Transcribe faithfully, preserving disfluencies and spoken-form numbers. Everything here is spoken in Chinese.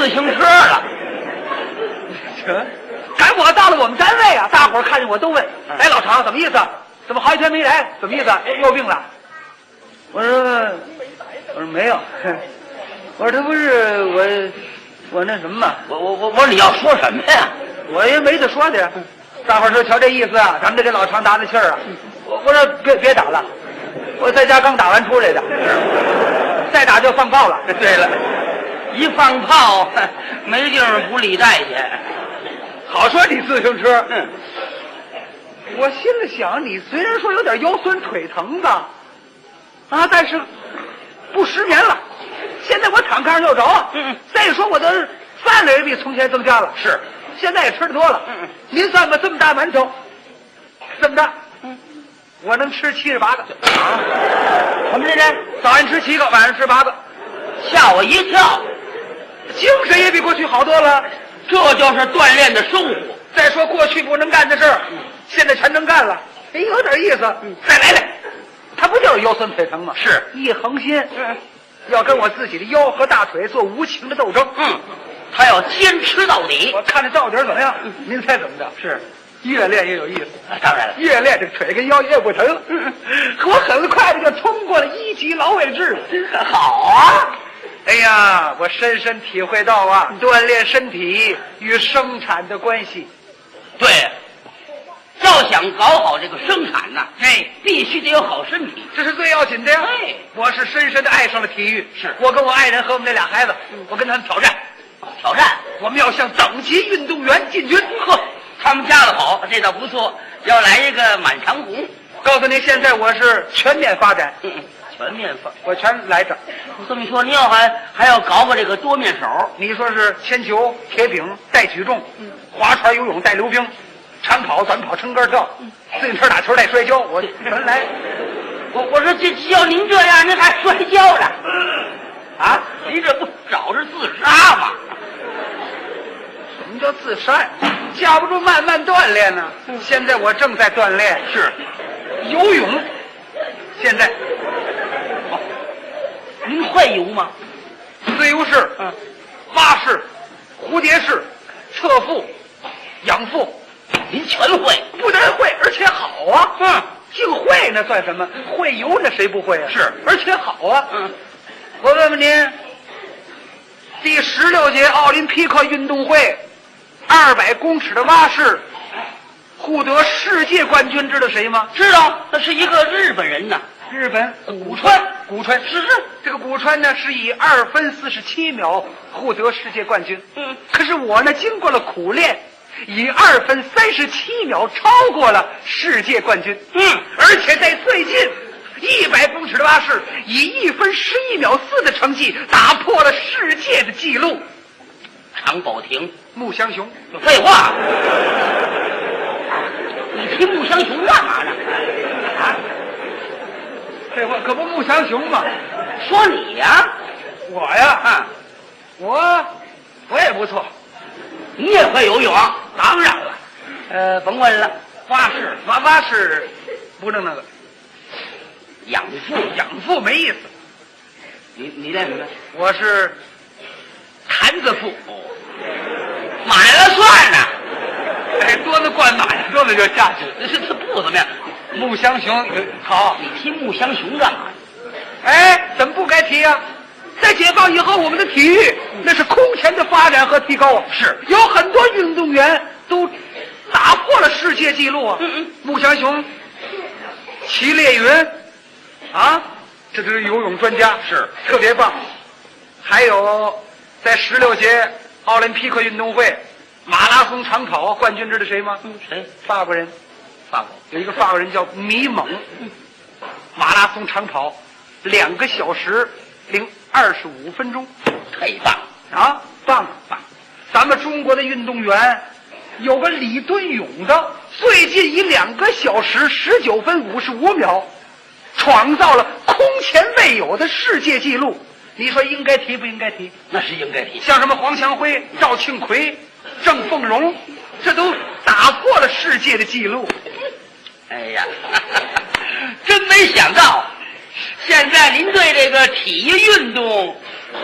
自行车了。 这赶我到了我们单位啊，大伙儿看见我都问：“哎，老常怎么意思？怎么好几天没来？怎么意思？又病了？”我说：“我说没有。”我说：“这不是我，我那什么嘛？ 我我我我说你要说什么呀？ 我也没得说的。大伙儿说瞧这意思啊，咱们得给老常打打气儿啊。我我说别别打了，我在家刚打完出来的，再打就放炮了。 对了，一放炮没地儿补履带去。 好说你自行车， 嗯， 我心里想，你虽然说有点腰酸腿疼的，啊，但是不失眠了。现在我躺炕上又着， 嗯， 再说我的饭量也比从前增加了， 是， 现在也吃的多了。 嗯， 您算吧，这么大馒头，这么大， 嗯， 我能吃七十八个。 啊，怎么这人早上吃七个，晚上吃八个， 吓我一跳。 精神也比过去好多了。 这就是锻炼的收获。 再说过去不能干的事儿，现在全能干了，哎，有点意思。 嗯， 再来来，他不就是腰酸腿疼吗？ 是一横心， 嗯， 要跟我自己的腰和大腿做无情的斗争。 嗯，他要坚持到底。 我看这到底怎么样？您猜怎么着？ 是， 越练越有意思。 当然了， 越练这腿跟腰越不疼了。嗯，我很快的就通过了一级劳卫制。 好啊。 哎呀，我深深体会到啊，锻炼身体与生产的关系。 对，要想搞好这个生产呐、啊， 哎， 必须得有好身体， 这是最要紧的呀。 哎， 我是深深的爱上了体育。 是我跟我爱人和我们那俩孩子，嗯、我跟他们挑战， 挑战， 我们要向等级运动员进军。 呵，他们家的好，这倒不错，要来一个满长红。 告诉您，现在我是全面发展。 嗯。全面发， 我全来着。 这么一说，您要还还要搞个这个多面手， 你说是铅球、铁饼、带举重，嗯，划船、游泳、带溜冰，长跑、短跑、撑杆跳，自行车打球、带摔跤，我全来。 我我说这要您这样，您还摔跤呢？啊，您这不找着自杀吗？ 什么叫自杀呀？架不住慢慢锻炼呢。嗯、现在我正在锻炼， 是游泳。现在。 您会游吗？ 自由式、嗯，蛙式、蝴蝶式、侧腹、仰腹， 您全会。 不但会，而且好啊！ 嗯， 净会那算什么？会游那谁不会啊？ 是， 而且好啊！ 嗯， 我问问您，第十六届奥林匹克运动会二百公尺的蛙式获得世界冠军，知道谁吗？ 知道，那是一个日本人呐。 日本古川，古川是是，这个古川呢是以二分四十七秒获得世界冠军。 嗯， 可是我呢经过了苦练，以二分三十七秒超过了世界冠军。 嗯， 而且在最近一百公尺的蛙式，以一分十一秒四的成绩打破了世界的纪录。 常宝霆、 穆香雄， 废话，你提穆香雄干嘛呢？啊？ 废话，可不穆香雄吗？ 说你呀， 我呀，啊，我我也不错， 你也会游泳？ 当然了， 呃，甭问了， 蛙式蛙蛙式不能那个养腹， 养腹没意思。 你你练什么？ 我是坛子腹， 哦，满了算呢， 哎，多子灌满了，多子就下去。 这这不怎么样。 穆香雄好， 你提穆香雄干嘛？ 哎，怎么不该提啊？在解放以后，我们的体育那是空前的发展和提高啊！ 是有很多运动员都打破了世界纪录啊！ 嗯嗯， 穆香雄、齐烈云啊，这都是游泳专家， 是特别棒。还有在十六届奥林匹克运动会马拉松长跑冠军，知道谁吗？ 嗯，谁？ 法国人。 法国有一个法国人叫米蒙，马拉松长跑两个小时零二十五分钟， 太棒啊，棒棒！咱们中国的运动员有个李敦勇的，最近以两个小时十九分五十五秒创造了空前未有的世界纪录。你说应该提不应该提？ 那是应该提。 像什么黄祥辉、赵庆奎、郑凤荣，这都打破了世界的纪录。 哎呀，真没想到，现在您对这个体育运动